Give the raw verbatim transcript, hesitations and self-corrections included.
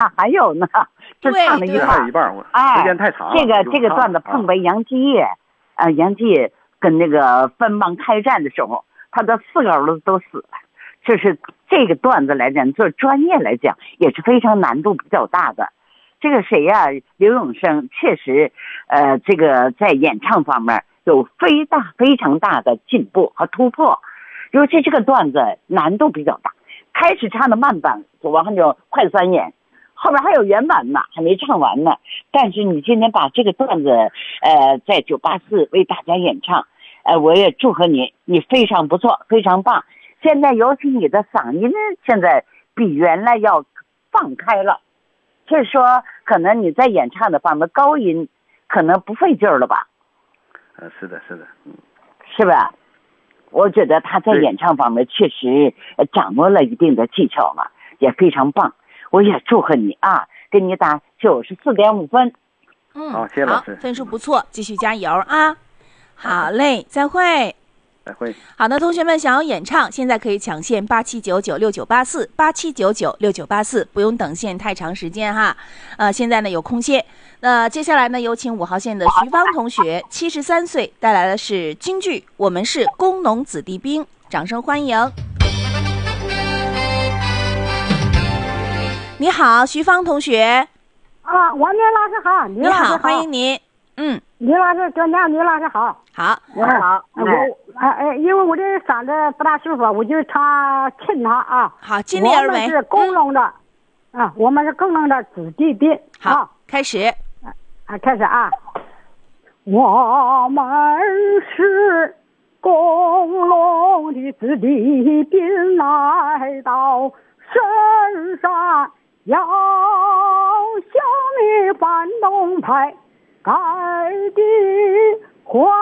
下还有呢，只唱了一半一半， 哎， 时间太长了。 这个这个段子碰为杨基业，呃，杨基跟那个分帮开战的时候，他的四个儿子都死了。就是这个段子来讲，做专业来讲也是非常难度比较大的。这个谁呀、啊？刘永生确实，呃，这个在演唱方面有非大非常大的进步和突破。尤其这个段子难度比较大，开始唱的慢版，走完就快三眼，后边还有原版呢，还没唱完呢。但是你今天把这个段子，呃，在九八四为大家演唱，呃，我也祝贺你，你非常不错，非常棒。现在尤其你的嗓音现在比原来要放开了，就是说可能你在演唱的方面高音可能不费劲儿了吧？ 呃，是的，是的，嗯， 是吧？我觉得他在演唱方面确实掌握了一定的技巧嘛，也非常棒。我也祝贺你啊，给你打九十四点五分。 嗯， 好，谢谢老师， 分数不错，继续加油啊！好嘞，再会。 再会。 好的，同学们想要演唱，现在可以抢线八七九九六九八四八七九九六九八四，不用等线太长时间哈。呃，现在呢有空线。那接下来呢，有请五号线的徐芳同学，七十三岁，带来的是京剧《我们是工农子弟兵》，掌声欢迎。你好，徐芳同学。 啊，王宁老师好， 你好，欢迎您。嗯， 李老师，叫娘，李老师好。 好， 你好。 我哎哎，因为我这嗓子不大舒服，我就唱亲他啊。 好，尽力而为。 我们是工农的，嗯、啊，我们是工农的子弟兵。 好， 啊、 开始。 啊，开始啊。我们是工农的子弟兵，来到深山要消灭反动派。改地换